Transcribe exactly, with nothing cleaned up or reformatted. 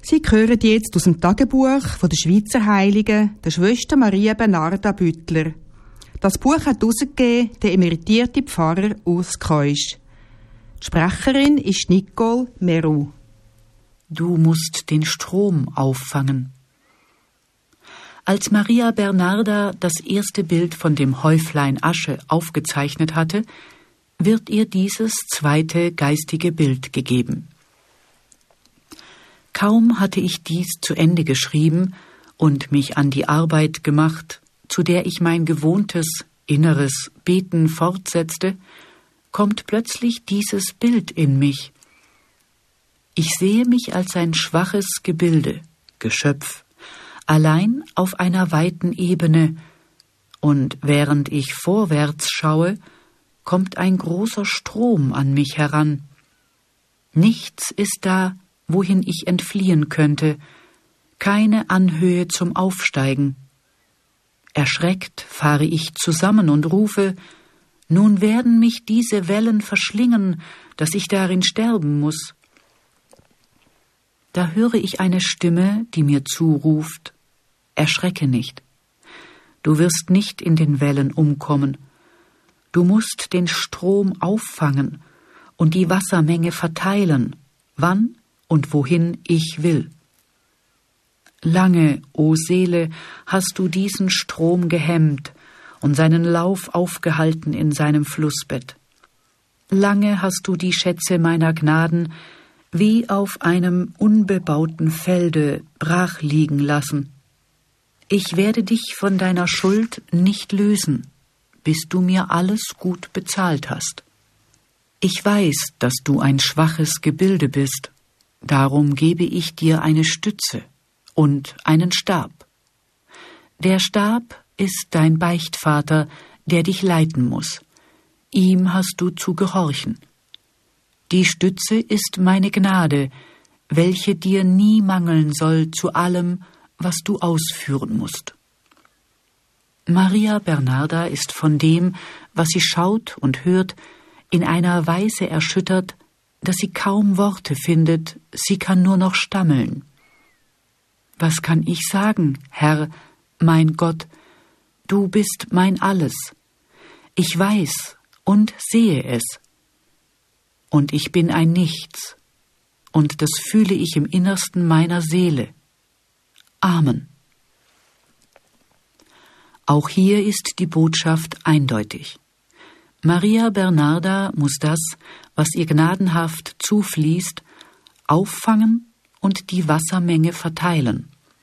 Sie hören jetzt aus dem Tagebuch von der Schweizer Heiligen, der Schwester Maria Bernarda Büttler. Das Buch hat herausgegeben der emeritierte Pfarrer Urs Keusch. Die Sprecherin ist Nicole Meru. Du musst den Strom auffangen. Als Maria Bernarda das erste Bild von dem Häuflein Asche aufgezeichnet hatte, wird ihr dieses zweite geistige Bild gegeben. Kaum hatte ich dies zu Ende geschrieben und mich an die Arbeit gemacht, zu der ich mein gewohntes, inneres Beten fortsetzte, kommt plötzlich dieses Bild in mich. Ich sehe mich als ein schwaches Gebilde, Geschöpf, allein auf einer weiten Ebene, und während ich vorwärts schaue, kommt ein großer Strom an mich heran. Nichts ist da, wohin ich entfliehen könnte, keine Anhöhe zum Aufsteigen. Erschreckt fahre ich zusammen und rufe, nun werden mich diese Wellen verschlingen, dass ich darin sterben muß. Da höre ich eine Stimme, die mir zuruft, erschrecke nicht. Du wirst nicht in den Wellen umkommen. Du musst den Strom auffangen und die Wassermenge verteilen, wann und wohin ich will. Lange, o Seele, hast du diesen Strom gehemmt und seinen Lauf aufgehalten in seinem Flussbett. Lange hast du die Schätze meiner Gnaden wie auf einem unbebauten Felde brach liegen lassen. Ich werde dich von deiner Schuld nicht lösen, bis du mir alles gut bezahlt hast. Ich weiß, dass du ein schwaches Gebilde bist, darum gebe ich dir eine Stütze und einen Stab. Der Stab ist dein Beichtvater, der dich leiten muss. Ihm hast du zu gehorchen. Die Stütze ist meine Gnade, welche dir nie mangeln soll zu allem, was du ausführen musst. Maria Bernarda ist von dem, was sie schaut und hört, in einer Weise erschüttert, dass sie kaum Worte findet, sie kann nur noch stammeln. Was kann ich sagen, Herr, mein Gott, du bist mein Alles. Ich weiß und sehe es. Und ich bin ein Nichts, und das fühle ich im Innersten meiner Seele. Amen. Auch hier ist die Botschaft eindeutig. Maria Bernarda muss das, was ihr gnadenhaft zufließt, auffangen und die Wassermenge verteilen.